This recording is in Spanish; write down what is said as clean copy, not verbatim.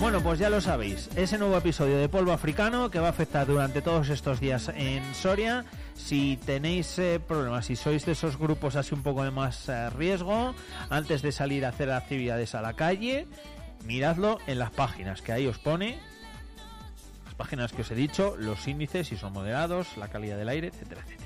Bueno, pues ya lo sabéis, ese nuevo episodio de polvo africano que va a afectar durante todos estos días en Soria. Si tenéis problemas, si sois de esos grupos así un poco de más riesgo, antes de salir a hacer actividades a la calle, miradlo en las páginas que ahí os pone, las páginas que os he dicho, los índices, si son moderados, la calidad del aire, etcétera, etcétera.